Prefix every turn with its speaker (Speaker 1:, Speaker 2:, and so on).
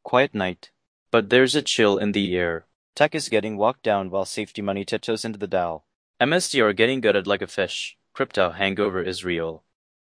Speaker 1: Quiet night. But there's a chill in the air. Tech is getting walked down while safety money tiptoes into the DAO. MST are getting gutted like a fish. Crypto hangover is real.